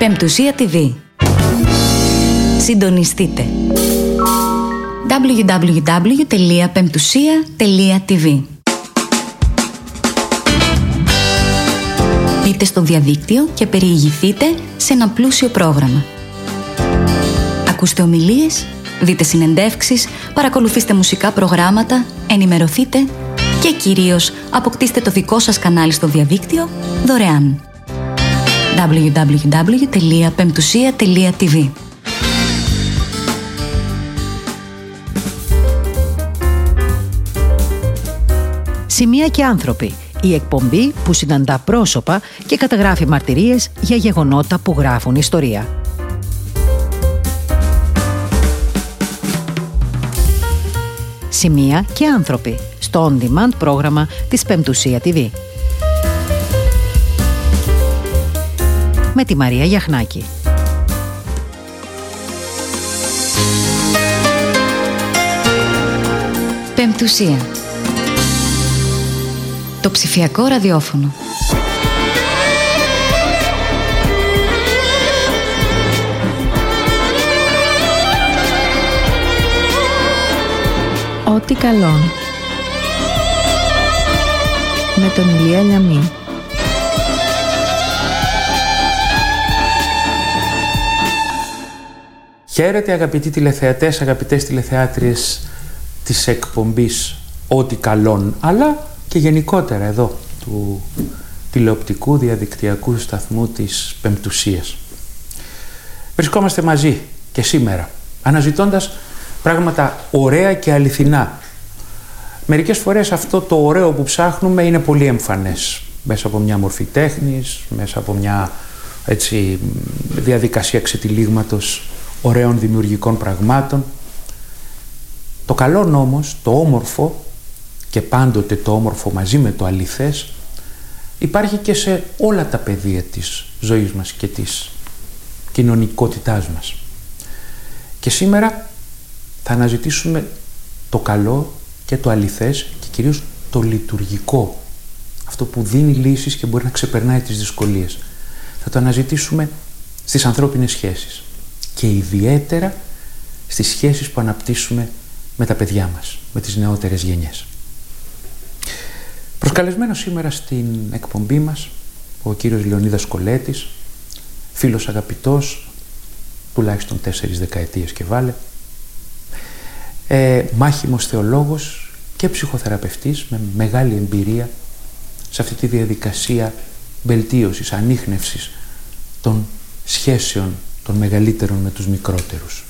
Πεμπτουσία TV. Συντονιστείτε. www.pemptusia.tv. Μπείτε στο διαδίκτυο και περιηγηθείτε σε ένα πλούσιο πρόγραμμα. Ακούστε ομιλίες, δείτε συνεντεύξεις, παρακολουθήστε μουσικά προγράμματα, ενημερωθείτε και κυρίως αποκτήστε το δικό σας κανάλι στο διαδίκτυο δωρεάν. www.pemptusia.tv. Σημεία και άνθρωποι. Η εκπομπή που συναντά πρόσωπα και καταγράφει μαρτυρίες για γεγονότα που γράφουν ιστορία. Σημεία και άνθρωποι στο on-demand πρόγραμμα της Πεμπτουσία TV. Με τη Μαρία Γιαχνάκη. Πεμπτουσία. Το ψηφιακό ραδιόφωνο. Ό,τι καλόν. Με τον Ηλία Λιαμή. Χαίρετε αγαπητοί τηλεθεατές, αγαπητές τηλεθεάτριες της εκπομπής Ό,τι καλόν, αλλά και γενικότερα εδώ του τηλεοπτικού διαδικτυακού σταθμού της Πεμπτουσίας. Βρισκόμαστε μαζί και σήμερα, αναζητώντας πράγματα ωραία και αληθινά. Μερικές φορές αυτό το ωραίο που ψάχνουμε είναι πολύ εμφανές, μέσα από μια μορφή τέχνης, μέσα από μια διαδικασία ξετυλίγματος ωραίων δημιουργικών πραγμάτων. Το καλό όμως, το όμορφο, και πάντοτε το όμορφο μαζί με το αληθές, υπάρχει και σε όλα τα πεδία της ζωής μας και της κοινωνικότητάς μας. Και σήμερα θα αναζητήσουμε το καλό και το αληθές και κυρίως το λειτουργικό, αυτό που δίνει λύσεις και μπορεί να ξεπερνάει τις δυσκολίες. Θα το αναζητήσουμε στις ανθρώπινες σχέσεις και ιδιαίτερα στις σχέσεις που αναπτύσσουμε με τα παιδιά μας, με τις νεότερες γενιές. Προσκαλεσμένος σήμερα στην εκπομπή μας ο κύριος Λεωνίδας Κολέτης, φίλος αγαπητός, τουλάχιστον 4 δεκαετίες και βάλε, μάχημος θεολόγος και ψυχοθεραπευτής με μεγάλη εμπειρία σε αυτή τη διαδικασία βελτίωσης, ανίχνευσης των σχέσεων των μεγαλύτερων με τους μικρότερους.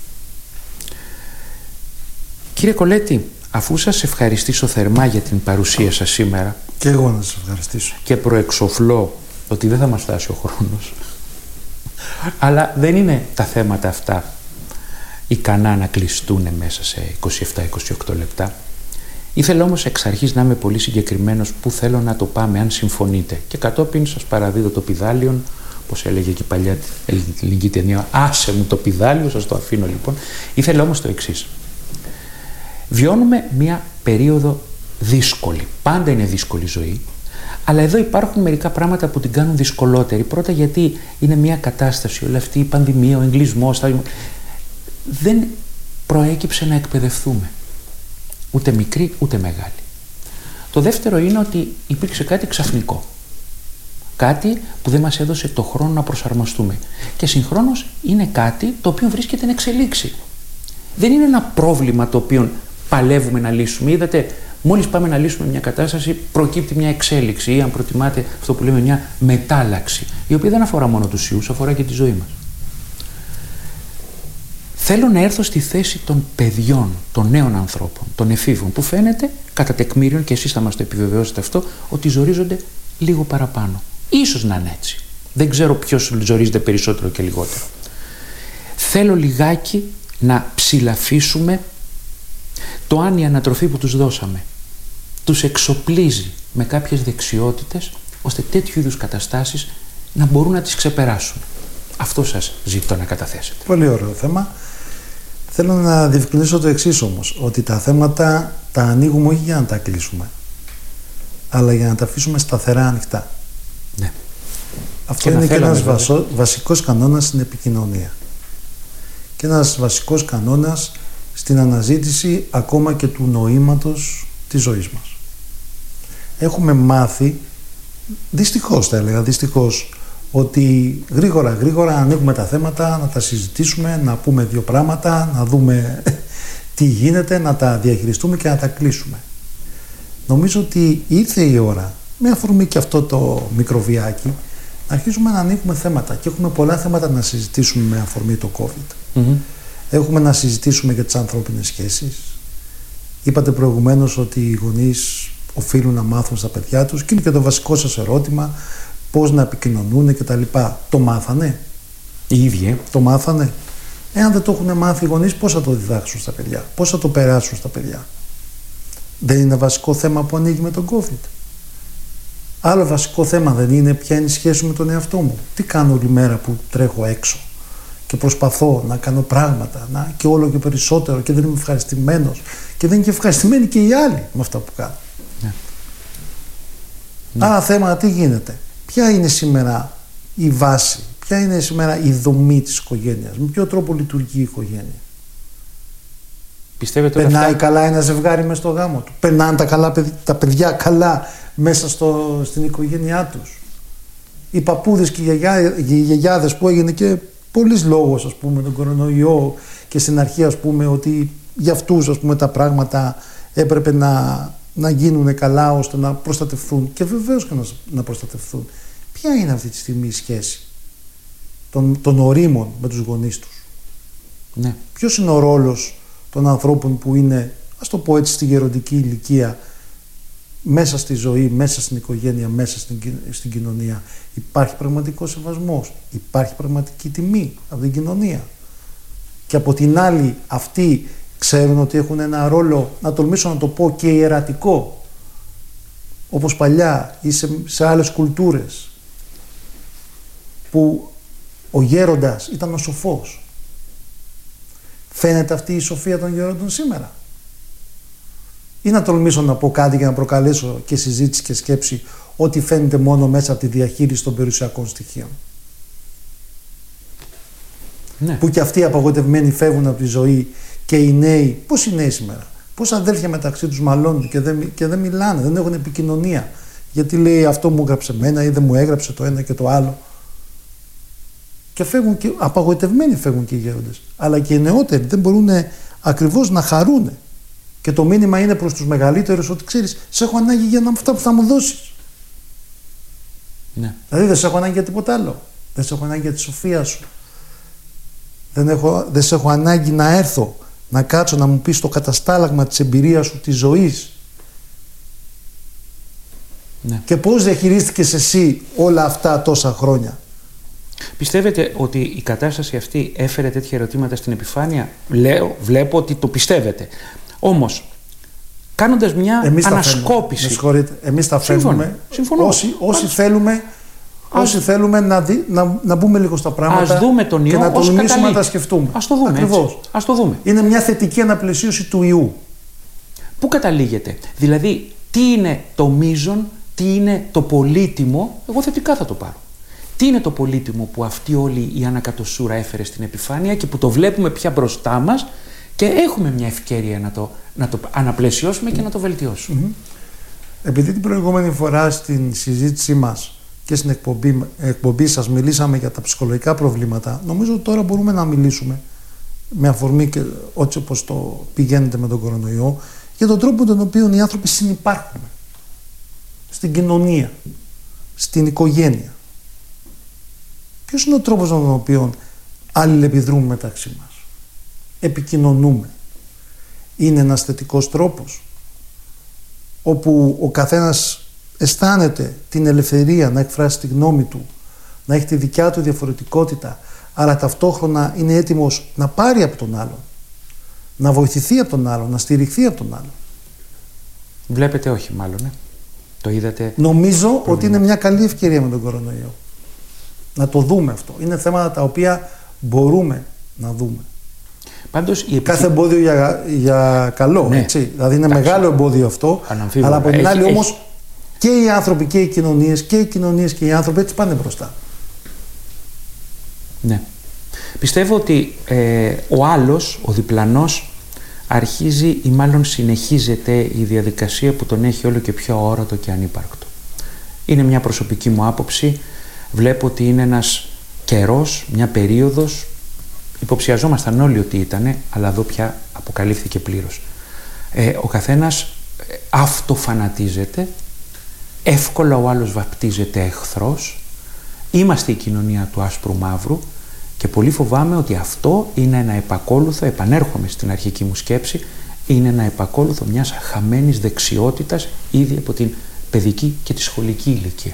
Κύριε Κολέτη, αφού σας ευχαριστήσω θερμά για την παρουσία σας σήμερα, και εγώ να σας ευχαριστήσω, και προεξοφλώ ότι δεν θα μας φτάσει ο χρόνος, αλλά δεν είναι τα θέματα αυτά ικανά να κλειστούν μέσα σε 27-28 λεπτά. Ήθελα όμως εξ αρχής να είμαι πολύ συγκεκριμένος που θέλω να το πάμε, αν συμφωνείτε, και κατόπιν σας παραδίδω το πηδάλιον, όπως έλεγε και η παλιά ελληνική ταινία, άσε μου το πηδάλιο, σας το αφήνω λοιπόν. Ήθελα όμως το εξής. Βιώνουμε μια περίοδο δύσκολη. Πάντα είναι δύσκολη ζωή, αλλά εδώ υπάρχουν μερικά πράγματα που την κάνουν δυσκολότερη. Πρώτα γιατί είναι μια κατάσταση, όλη αυτή η πανδημία, ο εγκλισμός, δεν προέκυψε να εκπαιδευτούμε. Ούτε μικρή, ούτε μεγάλη. Το δεύτερο είναι ότι υπήρξε κάτι ξαφνικό. Κάτι που δεν μας έδωσε το χρόνο να προσαρμοστούμε. Και συγχρόνως είναι κάτι το οποίο βρίσκεται να εξελίξει. Δεν είναι ένα πρόβλημα το οποίο παλεύουμε να λύσουμε. Είδατε, μόλις πάμε να λύσουμε μια κατάσταση, προκύπτει μια εξέλιξη ή, αν προτιμάτε, αυτό που λέμε μια μετάλλαξη, η οποία δεν αφορά μόνο τους ιούς, αφορά και τη ζωή μας. Θέλω να έρθω στη θέση των παιδιών, των νέων ανθρώπων, των εφήβων, που φαίνεται, κατά τεκμήριον, και εσείς θα μας το επιβεβαιώσετε αυτό, ότι ζορίζονται λίγο παραπάνω. Ίσως να είναι έτσι. Δεν ξέρω ποιος ζορίζεται περισσότερο και λιγότερο. Θέλω λιγάκι να ψηλαφίσουμε το αν η ανατροφή που τους δώσαμε τους εξοπλίζει με κάποιες δεξιότητες, ώστε τέτοιου είδους καταστάσεις να μπορούν να τις ξεπεράσουν. Αυτό σας ζητώ να καταθέσετε. Πολύ ωραίο θέμα. Θέλω να διευκρινίσω το εξής όμως, ότι τα θέματα τα ανοίγουμε όχι για να τα κλείσουμε, αλλά για να τα αφήσουμε σταθερά ανοιχτά. Ναι. Αυτό είναι και ένας βασικός κανόνας στην επικοινωνία. Και ένας βασικός κανόνας στην αναζήτηση ακόμα και του νοήματος της ζωής μας. Έχουμε μάθει, δυστυχώς θα έλεγα, ότι γρήγορα ανοίγουμε τα θέματα, να τα συζητήσουμε, να πούμε δύο πράγματα, να δούμε τι γίνεται, να τα διαχειριστούμε και να τα κλείσουμε. Νομίζω ότι ήρθε η ώρα, με αφορμή και αυτό το μικροβιάκι, να αρχίσουμε να ανοίγουμε θέματα. Και έχουμε πολλά θέματα να συζητήσουμε με αφορμή το COVID. Έχουμε να συζητήσουμε για τις ανθρώπινες σχέσεις. Είπατε προηγουμένως ότι οι γονείς οφείλουν να μάθουν στα παιδιά τους, και είναι και το βασικό σας ερώτημα, πώς να επικοινωνούν κτλ. Το μάθανε? Οι ίδιοι. Το μάθανε? Εάν δεν το έχουν μάθει οι γονείς, πώς θα το διδάξουν στα παιδιά, πώς θα το περάσουν στα παιδιά? Δεν είναι βασικό θέμα που ανοίγει με τον COVID? Άλλο βασικό θέμα δεν είναι ποια είναι η σχέση με τον εαυτό μου? Τι κάνω όλη μέρα που τρέχω έξω και προσπαθώ να κάνω πράγματα και όλο και περισσότερο και δεν είμαι ευχαριστημένος και δεν είναι και ευχαριστημένοι και οι άλλοι με αυτά που κάνω? Άρα θέμα, τι γίνεται? Ποια είναι σήμερα η βάση, ποια είναι σήμερα η δομή της οικογένειας, με ποιο τρόπο λειτουργεί η οικογένεια? Πιστεύετε περνάει καλά ένα ζευγάρι μέσα στο γάμο του? Περνάνε τα παιδιά καλά μέσα στην οικογένειά τους? Οι παππούδες και οι γιαγιάδες, που έγινε και πολλής λόγος, ας πούμε, τον κορονοϊό, και στην αρχή, ας πούμε, ότι για αυτούς, ας πούμε, τα πράγματα έπρεπε να γίνουν καλά ώστε να προστατευθούν, και βεβαίως και να προστατευθούν. Ποια είναι αυτή τη στιγμή η σχέση των ορίμων με τους γονείς τους? Ναι. Ποιος είναι ο ρόλος των ανθρώπων που είναι, ας το πω έτσι, στη γεροντική ηλικία, μέσα στη ζωή, μέσα στην οικογένεια, μέσα στην κοινωνία? Υπάρχει πραγματικός σεβασμός? Υπάρχει πραγματική τιμή από την κοινωνία? Και από την άλλη, αυτοί ξέρουν ότι έχουν ένα ρόλο, να τολμήσω να το πω, και ιερατικό, όπως παλιά ή σε άλλες κουλτούρες, που ο γέροντας ήταν ο σοφός. Φαίνεται αυτή η σοφία των γέροντων σήμερα? Ή να τολμήσω να πω κάτι για να προκαλέσω και συζήτηση και σκέψη, ότι φαίνεται μόνο μέσα από τη διαχείριση των περιουσιακών στοιχείων? Ναι. Που και αυτοί οι απογοητευμένοι φεύγουν από τη ζωή, και οι νέοι, πώς οι νέοι σήμερα, πώς αδέλφια μεταξύ τους μαλώνουν και δεν μιλάνε, δεν έχουν επικοινωνία, γιατί λέει αυτό μου έγραψε εμένα ή δεν μου έγραψε το ένα και το άλλο, και φεύγουν, και απογοητευμένοι φεύγουν και οι γέροντες, αλλά και οι νεότεροι δεν μπορούν ακριβώς να χαρούν, και το μήνυμα είναι προς τους μεγαλύτερους ότι, ξέρεις, σε έχω ανάγκη για αυτά που θα μου δώσεις. Ναι. Δηλαδή δεν σε έχω ανάγκη για τίποτα άλλο, δεν σε έχω ανάγκη για τη σοφία σου, δεν σε έχω ανάγκη να έρθω να κάτσω να μου πεις το καταστάλαγμα της εμπειρίας σου, της ζωής. Ναι. Και πώς διαχειρίστηκες εσύ όλα αυτά τόσα χρόνια? Πιστεύετε ότι η κατάσταση αυτή έφερε τέτοια ερωτήματα στην επιφάνεια? Βλέπω ότι το πιστεύετε. Όμως, κάνοντας μια ανασκόπηση... Με συγχωρείτε, εμείς τα φέρνουμε. Συμφωνώ. Όσοι θέλουμε να μπούμε λίγο στα πράγματα, ας δούμε τον ιό, και να τολμήσουμε να τα σκεφτούμε. Ας το δούμε. Ακριβώς. Ας το δούμε. Είναι μια θετική αναπλαισίωση του ιού. Πού καταλήγεται? Δηλαδή, τι είναι το μείζον, τι είναι το πολύτιμο? Εγώ θετικά θα το πάρω. Τι είναι το πολύτιμο που αυτή όλη η ανακατοσούρα έφερε στην επιφάνεια και που το βλέπουμε πια μπροστά μας και έχουμε μια ευκαιρία να το αναπλαισιώσουμε και να το βελτιώσουμε? Επειδή την προηγούμενη φορά στην συζήτησή μας και στην εκπομπή σας μιλήσαμε για τα ψυχολογικά προβλήματα, νομίζω ότι τώρα μπορούμε να μιλήσουμε με αφορμή και έτσι όπως το πηγαίνετε με τον κορονοϊό, για τον τρόπο τον οποίο οι άνθρωποι συνυπάρχουν στην κοινωνία, στην οικογένεια. Ποιος είναι ο τρόπος με τον οποίο αλληλεπιδρούμε μεταξύ μας, επικοινωνούμε? Είναι ένας θετικός τρόπος, όπου ο καθένας αισθάνεται την ελευθερία να εκφράσει τη γνώμη του, να έχει τη δικιά του διαφορετικότητα, αλλά ταυτόχρονα είναι έτοιμος να πάρει από τον άλλον, να βοηθηθεί από τον άλλον, να στηριχθεί από τον άλλον? Βλέπετε όχι μάλλον, Το είδατε? Νομίζω ότι είναι μια καλή ευκαιρία με τον κορονοϊό να το δούμε αυτό. Είναι θέματα τα οποία μπορούμε να δούμε. Πάντως, κάθε εμπόδιο για καλό, ναι, έτσι. Δηλαδή είναι μεγάλο εμπόδιο αυτό, αναμφίβολα. Αλλά από την άλλη όμως και οι άνθρωποι και οι κοινωνίες και οι άνθρωποι έτσι πάνε μπροστά. Ναι. Πιστεύω ότι ο άλλος, ο διπλανός, αρχίζει ή μάλλον συνεχίζεται η διαδικασία που τον έχει όλο και πιο αόρατο και ανύπαρκτο. Είναι μια προσωπική μου άποψη. Βλέπω ότι είναι ένας καιρός, μια περίοδος, υποψιαζόμασταν όλοι ότι ήτανε, αλλά εδώ πια αποκαλύφθηκε πλήρως. Ο καθένας αυτοφανατίζεται, εύκολα ο άλλος βαπτίζεται εχθρός, είμαστε η κοινωνία του άσπρου μαύρου και πολύ φοβάμαι ότι αυτό είναι ένα επακόλουθο, επανέρχομαι στην αρχική μου σκέψη, είναι ένα επακόλουθο μιας χαμένης δεξιότητας ήδη από την παιδική και τη σχολική ηλικία.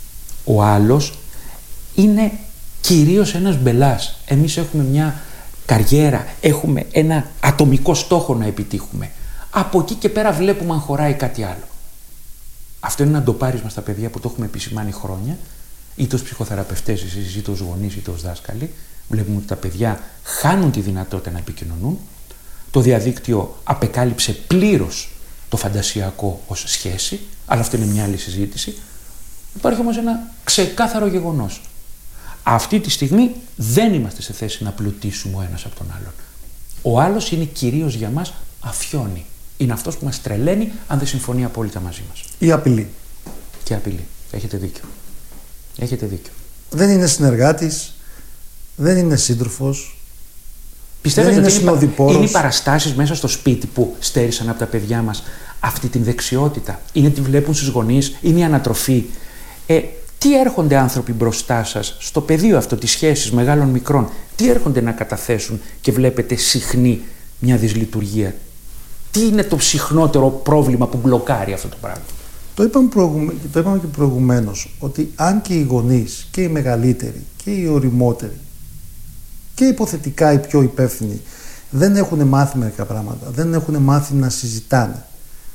Ο άλλος είναι κυρίως ένας μπελάς. Εμείς έχουμε μια καριέρα, έχουμε ένα ατομικό στόχο να επιτύχουμε. Από εκεί και πέρα βλέπουμε αν χωράει κάτι άλλο. Αυτό είναι ένα ντοπάρισμα στα παιδιά που το έχουμε επισημάνει χρόνια, είτε ως ψυχοθεραπευτές εσείς, είτε ως γονείς, είτε ως δάσκαλοι. Βλέπουμε ότι τα παιδιά χάνουν τη δυνατότητα να επικοινωνούν. Το διαδίκτυο απεκάλυψε πλήρως το φαντασιακό ως σχέση, αλλά αυτό είναι μια άλλη συζήτηση. Υπάρχει όμως ένα ξεκάθαρο γεγονός. Αυτή τη στιγμή δεν είμαστε σε θέση να πλουτίσουμε ο ένας από τον άλλον. Ο άλλος είναι κυρίως για μας αφιόνι. Είναι αυτός που μας τρελαίνει αν δεν συμφωνεί απόλυτα μαζί μας. Η απειλή. Και απειλή. Έχετε δίκιο. Έχετε δίκιο. Δεν είναι συνεργάτης, δεν είναι σύντροφος. Πιστεύετε δεν ότι είναι οι παραστάσεις μέσα στο σπίτι που στέρισαν από τα παιδιά μας αυτή την δεξιότητα? Είναι τι βλέπουν στους γονείς, είναι η ανατροφή. Τι έρχονται άνθρωποι μπροστά σας στο πεδίο αυτό της σχέσης μεγάλων μικρών, τι έρχονται να καταθέσουν και βλέπετε συχνή μια δυσλειτουργία? Τι είναι το συχνότερο πρόβλημα που μπλοκάρει αυτό το πράγμα? Το είπαμε και προηγουμένως, ότι αν και οι γονείς και οι μεγαλύτεροι και οι ωριμότεροι και υποθετικά οι πιο υπεύθυνοι δεν έχουν μάθει μερικά πράγματα, δεν έχουν μάθει να συζητάνε,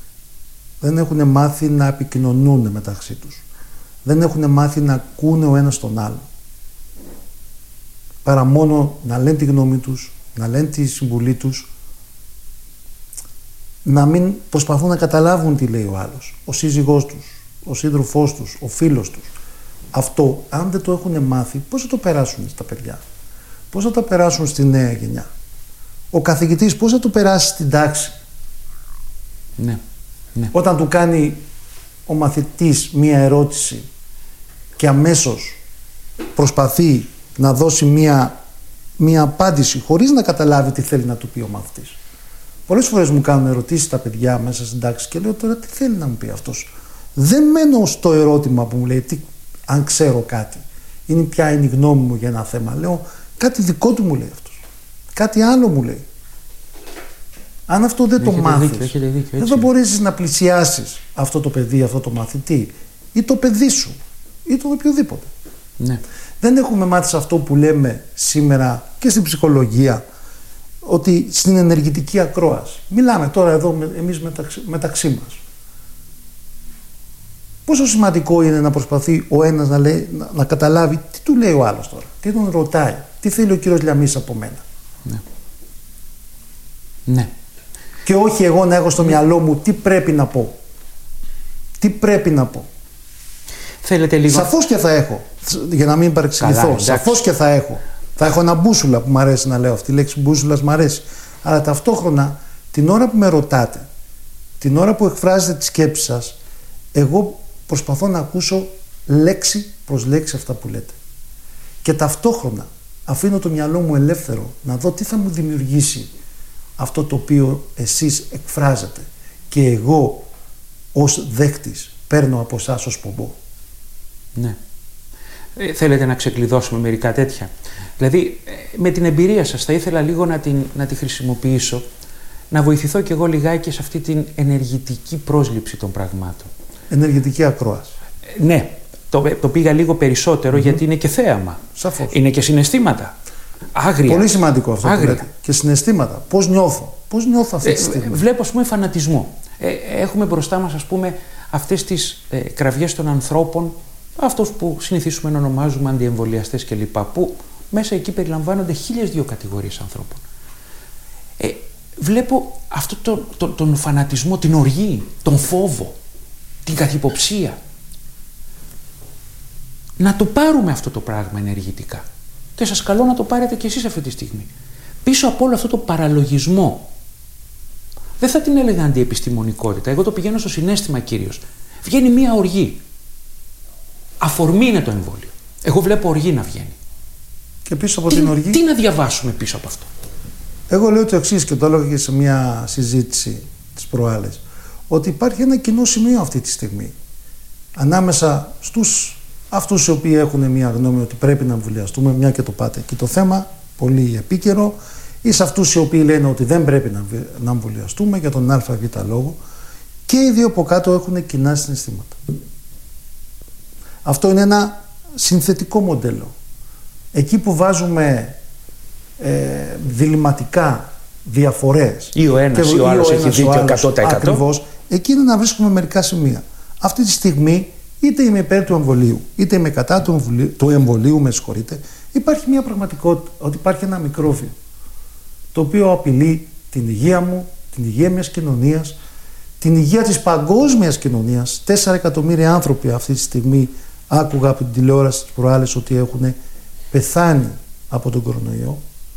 δεν έχουν μάθει να επικοινωνούν μεταξύ τους, δεν έχουν μάθει να ακούνε ο ένας τον άλλο, παρά μόνο να λένε τη γνώμη τους, να λένε τη συμβουλή τους, να μην προσπαθούν να καταλάβουν τι λέει ο άλλος, ο σύζυγός τους, ο σύντροφός τους, ο φίλος τους. Αυτό, αν δεν το έχουν μάθει, πώς θα το περάσουν στα παιδιά? Πώς θα το περάσουν στη νέα γενιά? Ο καθηγητής πώς θα το περάσει στην τάξη? Ναι. Όταν του κάνει ο μαθητής μία ερώτηση και αμέσως προσπαθεί να δώσει μία απάντηση χωρίς να καταλάβει τι θέλει να του πει ο μαθητής. Πολλές φορές μου κάνουν ερωτήσεις τα παιδιά μέσα στην τάξη και λέω, τώρα τι θέλει να μου πει αυτός? Δεν μένω στο ερώτημα που μου λέει αν ξέρω κάτι, είναι ποια είναι η γνώμη μου για ένα θέμα. Λέω, κάτι δικό του μου λέει αυτός, κάτι άλλο μου λέει. Αν αυτό δεν το μάθεις, δεν θα μπορέσεις να πλησιάσεις αυτό το παιδί, αυτό το μαθητή ή το παιδί σου ή το οποιοδήποτε. Ναι. Δεν έχουμε μάθει σε αυτό που λέμε σήμερα και στην ψυχολογία, ότι στην ενεργητική ακρόαση. Μιλάμε τώρα εδώ εμείς μεταξύ μας. Πόσο σημαντικό είναι να προσπαθεί ο ένας να καταλάβει τι του λέει ο άλλος τώρα, τι τον ρωτάει, τι θέλει ο κύριος Λιαμής από μένα. Ναι. Και όχι εγώ να έχω στο μυαλό μου τι πρέπει να πω. Τι πρέπει να πω. Θέλετε λίγο... Σαφώς και θα έχω, για να μην παρεξηγηθώ, σαφώς και θα έχω. Θα έχω ένα μπούσουλα που μου αρέσει να λέω, αυτή η λέξη μπούσουλας μου αρέσει. Αλλά ταυτόχρονα, την ώρα που με ρωτάτε, την ώρα που εκφράζετε τη σκέψη σας, εγώ προσπαθώ να ακούσω λέξη προς λέξη αυτά που λέτε. Και ταυτόχρονα αφήνω το μυαλό μου ελεύθερο να δω τι θα μου δημιουργήσει αυτό το οποίο εσείς εκφράζετε. Και εγώ ως δέχτης παίρνω από εσάς ως πομπό. Ναι. Θέλετε να ξεκλειδώσουμε μερικά τέτοια? Δηλαδή, με την εμπειρία σας θα ήθελα λίγο να τη χρησιμοποιήσω, να βοηθηθώ κι εγώ λιγάκι σε αυτή την ενεργητική πρόσληψη των πραγμάτων. Ενεργητική ακρόαση. Ναι, το πήγα λίγο περισσότερο γιατί είναι και θέαμα. Σαφώς. Είναι και συναισθήματα. Άγρια. Πολύ σημαντικό αυτό που λέτε. Και συναισθήματα. Πώς νιώθω. Πώς νιώθω αυτή τη στιγμή. Βλέπω, ας πούμε, φανατισμό. Έχουμε μπροστά μας, ας πούμε, αυτές τις κραυγές των ανθρώπων, αυτούς που συνηθίσουμε να ονομάζουμε αντιεμβολιαστές κλπ. Που μέσα εκεί περιλαμβάνονται 1002 κατηγορίες ανθρώπων. Βλέπω αυτό τον φανατισμό, την οργή, τον φόβο, την καθυποψία. Να το πάρουμε αυτό το πράγμα ενεργητικά. Και σας καλώ να το πάρετε κι εσείς αυτή τη στιγμή. Πίσω από όλο αυτό το παραλογισμό, δεν θα την έλεγα αντιεπιστημονικότητα, εγώ το πηγαίνω στο συναίσθημα κυρίως. Βγαίνει μία οργή. Αφορμή είναι το εμβόλιο. Εγώ βλέπω οργή να βγαίνει. Και πίσω από την οργή. Τι να διαβάσουμε πίσω από αυτό? Εγώ λέω το εξής, και το έλεγα και σε μια συζήτηση τις προάλλες, ότι υπάρχει ένα κοινό σημείο αυτή τη στιγμή ανάμεσα στους αυτούς οι οποίοι έχουν μια γνώμη ότι πρέπει να εμβολιαστούμε, μια και το πάτε και το θέμα, πολύ επίκαιρο, ή σε αυτούς οι οποίοι λένε ότι δεν πρέπει να εμβολιαστούμε για τον ΑΒ λόγο, και οι δύο από κάτω έχουν κοινά συναισθήματα. Αυτό είναι ένα συνθετικό μοντέλο. Εκεί που βάζουμε διλημματικά διαφορές, ή ο ένας ή ο άλλος έχει δίκιο 100%, ακριβώς, εκεί είναι να βρίσκουμε μερικά σημεία. Αυτή τη στιγμή είτε είμαι υπέρ του εμβολίου, είτε είμαι κατά του εμβολίου, με συγχωρείτε, υπάρχει μια πραγματικότητα, ότι υπάρχει ένα μικρόβιο το οποίο απειλεί την υγεία μου, την υγεία μιας κοινωνίας, την υγεία της παγκόσμιας κοινωνίας. 4 εκατομμύρια άνθρωποι αυτή τη στιγμή, άκουγα από την τηλεόραση τις προάλλες, ότι έχουν πεθάνει από τον κορονοϊό.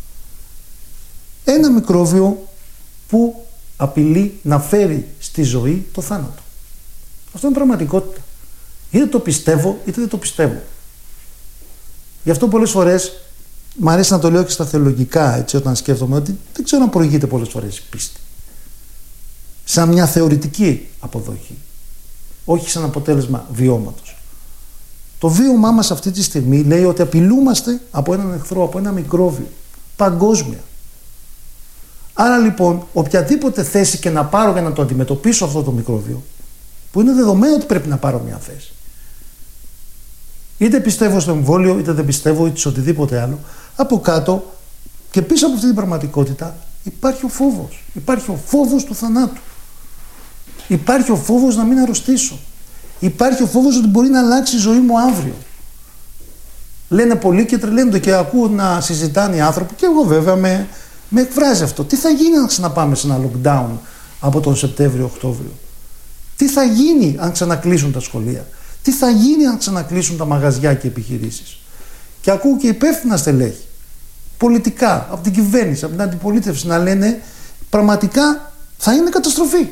Ένα μικρόβιο που απειλεί να φέρει στη ζωή το θάνατο. Αυτό είναι πραγματικότητα. Είτε το πιστεύω είτε δεν το πιστεύω. Γι' αυτό πολλές φορές μ' αρέσει να το λέω και στα θεολογικά, έτσι, όταν σκέφτομαι, ότι δεν ξέρω αν προηγείται πολλές φορές η πίστη. Σαν μια θεωρητική αποδοχή, όχι σαν αποτέλεσμα βιώματος. Το βίωμά μας αυτή τη στιγμή λέει ότι απειλούμαστε από έναν εχθρό, από ένα μικρόβιο, παγκόσμια. Άρα λοιπόν, οποιαδήποτε θέση και να πάρω για να το αντιμετωπίσω αυτό το μικρόβιο, που είναι δεδομένο ότι πρέπει να πάρω μια θέση, είτε πιστεύω στο εμβόλιο, είτε δεν πιστεύω, είτε σε οτιδήποτε άλλο, από κάτω και πίσω από αυτή την πραγματικότητα υπάρχει ο φόβος. Υπάρχει ο φόβος του θανάτου. Υπάρχει ο φόβος να μην αρρωστήσω. Υπάρχει ο φόβος ότι μπορεί να αλλάξει η ζωή μου αύριο. Λένε πολλοί και τρελαίνονται, και ακούω να συζητάνε οι άνθρωποι, και εγώ βέβαια με εκφράζει αυτό. Τι θα γίνει αν ξαναπάμε σε ένα lockdown από τον Σεπτέμβριο-Οκτώβριο? Τι θα γίνει αν ξανακλείσουν τα σχολεία? Τι θα γίνει αν ξανακλείσουν τα μαγαζιά και οι επιχειρήσεις? Και ακούω και υπεύθυνα στελέχη, πολιτικά, από την κυβέρνηση, από την αντιπολίτευση, να λένε πραγματικά θα είναι καταστροφή.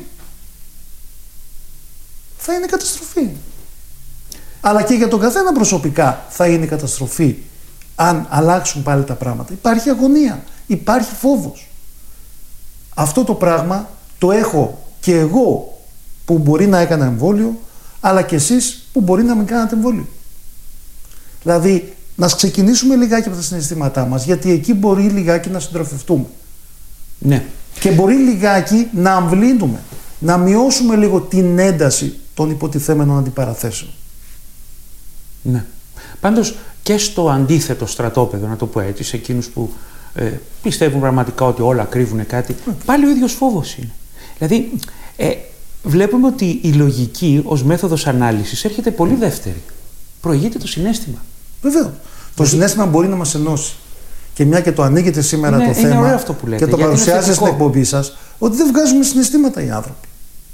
Θα είναι καταστροφή. Αλλά και για τον καθένα προσωπικά θα είναι καταστροφή αν αλλάξουν πάλι τα πράγματα. Υπάρχει αγωνία, υπάρχει φόβος. Αυτό το πράγμα το έχω και εγώ που μπορεί να έκανα εμβόλιο, αλλά και εσείς που μπορεί να μην κάνατε εμβόλιο. Δηλαδή, να ξεκινήσουμε λιγάκι από τα συναισθήματά μας, γιατί εκεί μπορεί λιγάκι να συντροφευτούμε. Ναι. Και μπορεί λιγάκι να αμβλύνουμε, να μειώσουμε λίγο την ένταση των υποτιθέμενων αντιπαραθέσεων. Ναι. Πάντως και στο αντίθετο στρατόπεδο, να το πω έτσι, σε εκείνους που πιστεύουν πραγματικά ότι όλα κρύβουν κάτι, πάλι ο ίδιος φόβος είναι. Δηλαδή, βλέπουμε ότι η λογική ως μέθοδος ανάλυσης έρχεται πολύ δεύτερη. Προηγείται το συναίσθημα. Βεβαίως. Το συναίσθημα μπορεί να μας ενώσει. Και μια και το ανοίγετε σήμερα το θέμα, ωραίο αυτό που λέτε, και το παρουσιάζετε στην εκπομπή σας, ότι δεν βγάζουμε συναισθήματα οι άνθρωποι.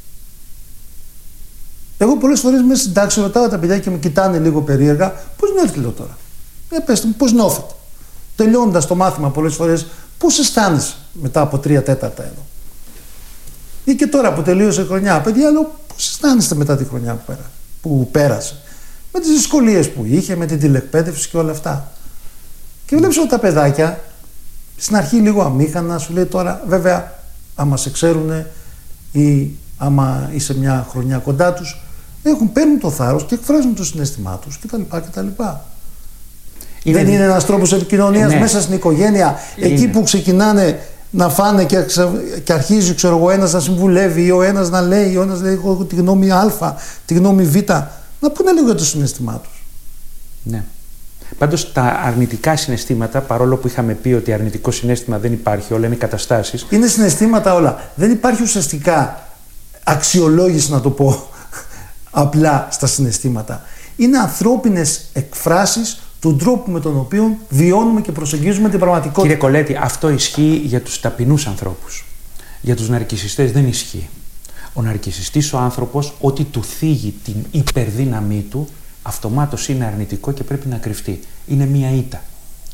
Εγώ πολλές φορές μέσα στην τάξη ρωτάω τα παιδιά και με κοιτάνε λίγο περίεργα, πώς νιώθετε, λέω τώρα? Πέστε μου, πώς νιώθετε? Τελειώνοντας το μάθημα πολλές φορές, πώς αισθάνεσαι μετά από 3 τέταρτα εδώ? Ή και τώρα που τελείωσε η χρονιά, παιδιά, λέω, πώς αισθάνεστε μετά τη χρονιά που πέρασε? Με τις δυσκολίες που είχε, με την τηλεκπαίδευση και όλα αυτά. Και βλέπεις ότι τα παιδάκια στην αρχή λίγο αμήχανα, σου λέει τώρα, βέβαια, άμα σε ξέρουν ή άμα είσαι μια χρονιά κοντά τους, παίρνουν το θάρρος και εκφράζουν το συναίσθημά τους κτλ. Δεν είναι ένας τρόπος επικοινωνίας μέσα στην οικογένεια, εκεί που ξεκινάνε να φάνε και αρχίζει, ξέρω εγώ, ένας να συμβουλεύει, ή ο ένας να λέει, ο ένας λέει, έχω τη γνώμη Α, τη γνώμη Β, να πούνε λίγο για το συναίσθημά τους. Ναι. Πάντως τα αρνητικά συναισθήματα, παρόλο που είχαμε πει ότι αρνητικό συναίσθημα δεν υπάρχει, όλα είναι καταστάσεις. Είναι συναισθήματα όλα. Δεν υπάρχει ουσιαστικά αξιολόγηση, να το πω απλά, στα συναισθήματα. Είναι ανθρώπινες εκφράσεις του τρόπου με τον οποίο βιώνουμε και προσεγγίζουμε την πραγματικότητα. Κύριε Κολέτη, αυτό ισχύει για τους ταπεινούς ανθρώπους. Για τους ναρκισσιστές δεν ισχύει. Ο ναρκισσιστής ο άνθρωπος, ό,τι του θίγει την υπερδύναμή του, αυτομάτως είναι αρνητικό και πρέπει να κρυφτεί. Είναι μία ήττα.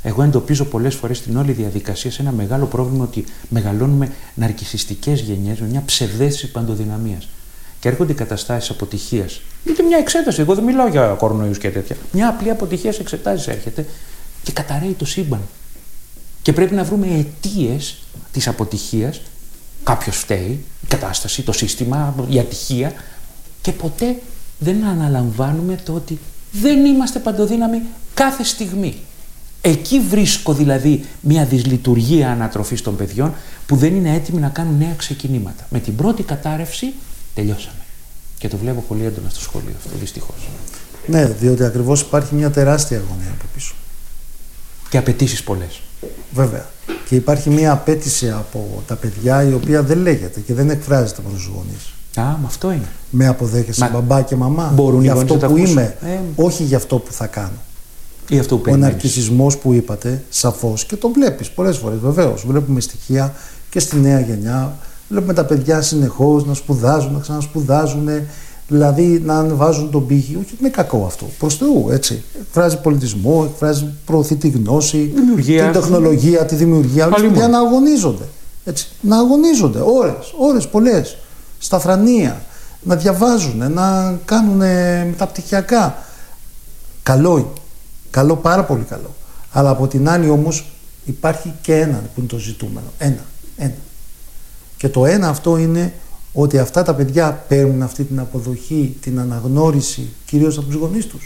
Εγώ εντοπίζω πολλές φορές στην όλη διαδικασία σε ένα μεγάλο πρόβλημα ότι μεγαλώνουμε ναρκισσιστικές γενιές με μια ψευδαίσθηση παντοδυναμίας. Και έρχονται οι καταστάσεις αποτυχίας. Είτε μια εξέταση, εγώ δεν μιλάω για κορονοϊούς και τέτοια. Μια απλή αποτυχία σε εξετάσεις έρχεται και καταρρέει το σύμπαν. Και πρέπει να βρούμε αιτίες της αποτυχίας. Κάποιος φταίει, η κατάσταση, το σύστημα, η ατυχία. Και ποτέ δεν αναλαμβάνουμε το ότι δεν είμαστε παντοδύναμοι κάθε στιγμή. Εκεί βρίσκω δηλαδή μια δυσλειτουργία ανατροφής των παιδιών που δεν είναι έτοιμοι να κάνουν νέα ξεκινήματα. Με την πρώτη κατάρρευση τελειώσαμε. Και το βλέπω πολύ έντονα στο σχολείο αυτό, δυστυχώς. Ναι, διότι ακριβώς υπάρχει μια τεράστια αγωνία από πίσω. Και απαιτήσεις πολλές. Βέβαια. Και υπάρχει μια απέτηση από τα παιδιά η οποία δεν λέγεται και δεν εκφράζεται από τους γονείς. Με αυτό είναι. Με αποδέχεσαι μπαμπά και μαμά. Μπορούν για αυτό που είμαι, όχι για αυτό που θα κάνω. Ή αυτό που ο ναρκισσισμός που είπατε, σαφώς, και το βλέπεις πολλές φορές, βεβαίως. Βλέπουμε στοιχεία και στη νέα γενιά. Βλέπουμε τα παιδιά συνεχώς να σπουδάζουν, να ξανασπουδάζουν, δηλαδή να ανεβάζουν τον πύχη. Όχι, είναι κακό αυτό. Προς Θεού, έτσι. Εκφράζει πολιτισμό, προωθεί τη γνώση, την τεχνολογία, τη δημιουργία. Όλοι παιδιά να αγωνίζονται. Έτσι. Να αγωνίζονται ώρες πολλές. Στα θρανία. Να διαβάζουν, να κάνουν μεταπτυχιακά. Καλό είναι. Καλό, πάρα πολύ καλό. Αλλά από την άλλη όμως υπάρχει και ένα που είναι το ζητούμενο. Ένα. Και το ένα αυτό είναι ότι αυτά τα παιδιά παίρνουν αυτή την αποδοχή, την αναγνώριση, κυρίως από τους γονείς τους.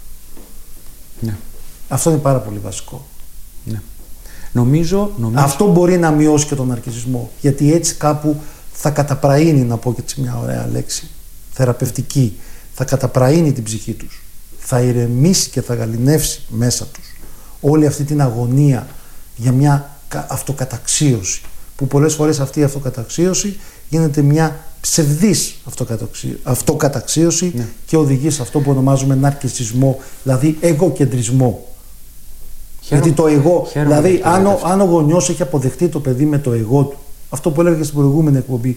Ναι. Αυτό είναι πάρα πολύ βασικό. Ναι. Νομίζω... Αυτό μπορεί να μειώσει και τον ναρκισσισμό. Γιατί έτσι κάπου θα καταπραίνει, να πω και έτσι μια ωραία λέξη, θεραπευτική, θα καταπραίνει την ψυχή τους. Θα ηρεμήσει και θα γαληνεύσει μέσα τους όλη αυτή την αγωνία για μια αυτοκαταξίωση, που πολλές φορές αυτή η αυτοκαταξίωση γίνεται μια ψευδής αυτοκαταξίωση ναι. Και οδηγεί σε αυτό που ονομάζουμε ναρκισσισμό, δηλαδή εγωκεντρισμό. Γιατί το εγώ, δηλαδή αν ο γονιός έχει αποδεχτεί το παιδί με το εγώ του, αυτό που έλεγα στην προηγούμενη εκπομπή,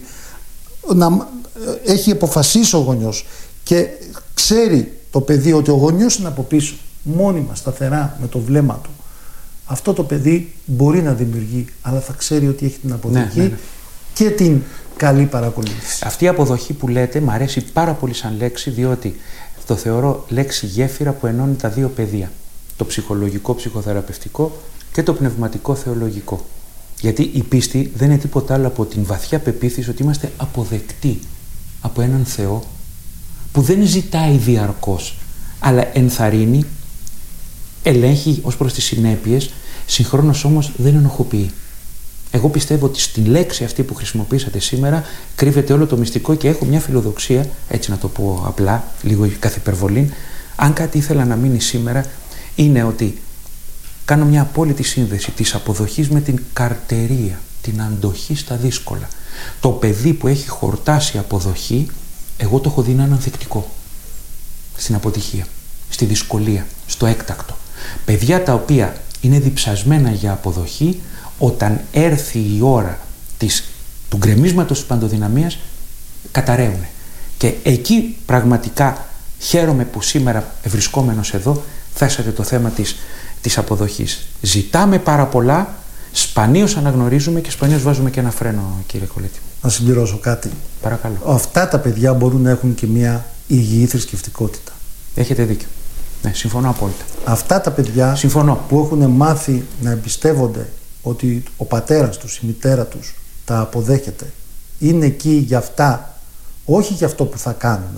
έχει αποφασίσει ο γονιός και ξέρει το παιδί ότι ο γονιός είναι από πίσω, μόνιμα, σταθερά, με το βλέμμα του, αυτό το παιδί μπορεί να δημιουργεί, αλλά θα ξέρει ότι έχει την αποδοχή ναι. Και την καλή παρακολούθηση. Αυτή η αποδοχή που λέτε μου αρέσει πάρα πολύ σαν λέξη, διότι το θεωρώ λέξη γέφυρα που ενώνει τα δύο πεδία. Το ψυχολογικό, ψυχοθεραπευτικό και το πνευματικό, θεολογικό. Γιατί η πίστη δεν είναι τίποτα άλλο από την βαθιά πεποίθηση ότι είμαστε αποδεκτοί από έναν Θεό που δεν ζητάει διαρκώς, αλλά ενθαρρύνει, ελέγχει ως προς τις συνέπειες, συγχρόνως όμως δεν ενοχοποιεί. Εγώ πιστεύω ότι στη λέξη αυτή που χρησιμοποίησατε σήμερα κρύβεται όλο το μυστικό και έχω μια φιλοδοξία, έτσι να το πω απλά, λίγο καθ' υπερβολή. Αν κάτι ήθελα να μείνει σήμερα, είναι ότι κάνω μια απόλυτη σύνδεση της αποδοχής με την καρτερία, την αντοχή στα δύσκολα. Το παιδί που έχει χορτάσει αποδοχή, εγώ το έχω δει να είναι ανθεκτικό στην αποτυχία, στη δυσκολία, στο έκτακτο. Παιδιά τα οποία είναι διψασμένα για αποδοχή, όταν έρθει η ώρα του γκρεμίσματος της παντοδυναμίας, καταραίουν. Και εκεί πραγματικά χαίρομαι που σήμερα βρισκόμενος εδώ θέσατε το θέμα της αποδοχής. Ζητάμε πάρα πολλά, σπανίως αναγνωρίζουμε και σπανίως βάζουμε και ένα φρένο, κύριε Κολέτη. Να συμπληρώσω κάτι. Παρακαλώ. Αυτά τα παιδιά μπορούν να έχουν και μια υγιή θρησκευτικότητα. Έχετε δίκιο. Ναι, συμφωνώ απόλυτα. Αυτά τα παιδιά που έχουν μάθει να εμπιστεύονται ότι ο πατέρας τους, η μητέρα τους τα αποδέχεται, είναι εκεί για αυτά, όχι για αυτό που θα κάνουν,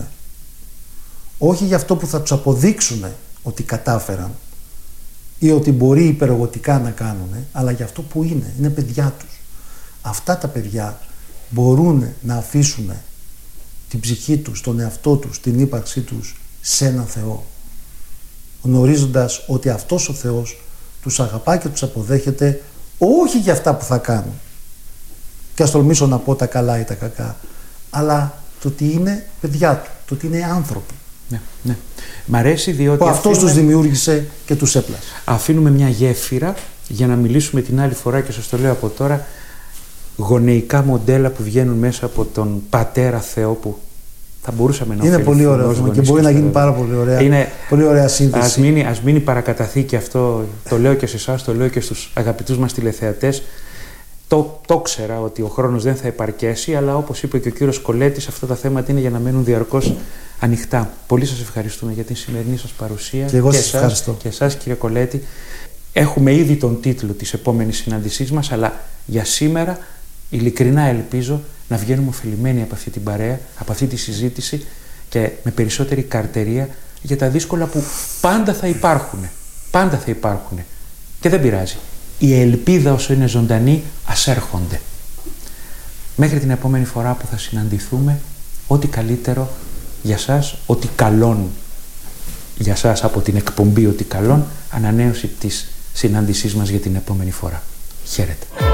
όχι για αυτό που θα τους αποδείξουν ότι κατάφεραν ή ότι μπορεί υπερογωτικά να κάνουν, αλλά για αυτό που είναι παιδιά τους. Αυτά τα παιδιά μπορούν να αφήσουν την ψυχή τους, τον εαυτό τους, την ύπαρξή τους σε έναν Θεό, γνωρίζοντας ότι αυτός ο Θεός τους αγαπά και τους αποδέχεται όχι για αυτά που θα κάνουν, και ας τολμήσω να πω τα καλά ή τα κακά, αλλά το ότι είναι παιδιά του, το ότι είναι άνθρωποι. Ναι, ναι. Μ' αρέσει διότι που αυτός τους δημιούργησε και τους έπλασε. Αφήνουμε μια γέφυρα για να μιλήσουμε την άλλη φορά, και σας το λέω από τώρα, γονεϊκά μοντέλα που βγαίνουν μέσα από τον Πατέρα Θεό που θα μπορούσαμε να είναι πολύ ωραίο και μπορεί να γίνει πάρα πολύ ωραία, πολύ ωραία σύνθεση. Ας μείνει παρακαταθήκη αυτό, το λέω και σε εσάς, το λέω και στους αγαπητούς μας τηλεθεατές. Το ξέρα ότι ο χρόνος δεν θα επαρκέσει, αλλά όπως είπε και ο κύριος Κολέτης, αυτά τα θέματα είναι για να μένουν διαρκώς ανοιχτά. Πολύ σας ευχαριστούμε για την σημερινή σας παρουσία. Και εγώ σας ευχαριστώ. Και εσάς, κύριε Κολέτη. Έχουμε ήδη τον τίτλο της επόμενης συνάντησής μας, αλλά για σήμερα ειλικρινά ελπίζω να βγαίνουμε ωφελημένοι από αυτή την παρέα, από αυτή τη συζήτηση και με περισσότερη καρτερία για τα δύσκολα που πάντα θα υπάρχουν. Πάντα θα υπάρχουν. Και δεν πειράζει. Η ελπίδα όσο είναι ζωντανή, ας έρχονται. Μέχρι την επόμενη φορά που θα συναντηθούμε, ό,τι καλύτερο για σας, ό,τι καλόν για σας από την εκπομπή, ό,τι καλόν, ανανέωση της συνάντησής μας για την επόμενη φορά. Χαίρετε.